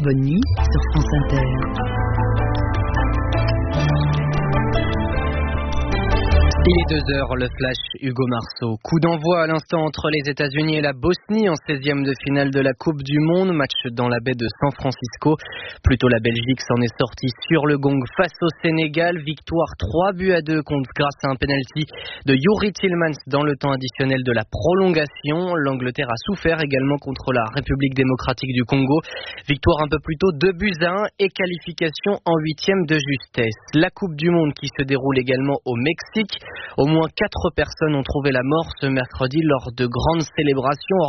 Bonne nuit sur France Inter. Il est 2h, le flash Hugo Marceau. Coup d'envoi à l'instant entre les États-Unis et la Bosnie en 16e de finale de la Coupe du Monde. Match dans la baie de San Francisco. Plutôt la Belgique s'en est sortie sur le gong face au Sénégal. Victoire 3-2 grâce à un penalty de Youri Tillmans dans le temps additionnel de la prolongation. L'Angleterre a souffert également contre la République démocratique du Congo. Victoire un peu plus tôt 2-1 et qualification en 8e de justesse. La Coupe du Monde qui se déroule également au Mexique. Au moins 4 personnes ont trouvé la mort ce mercredi lors de grandes célébrations